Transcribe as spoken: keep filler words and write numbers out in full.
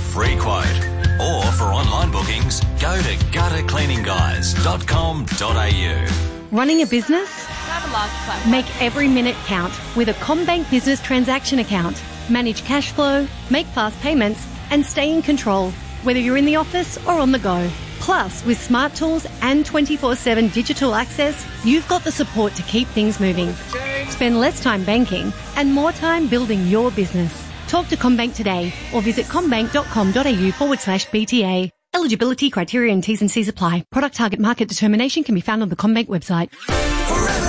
free quote. Or for online bookings, go to gutter cleaning guys dot com dot a u. Running a business? Make every minute count with a CommBank Business Transaction Account. Manage cash flow, make fast payments, and stay in control, whether you're in the office or on the go. Plus, with smart tools and twenty-four seven digital access, you've got the support to keep things moving. Spend less time banking and more time building your business. Talk to CommBank today or visit commbank.com.au forward slash BTA. Eligibility, criteria and T's and C's apply. Product target market determination can be found on the CommBank website. Forever.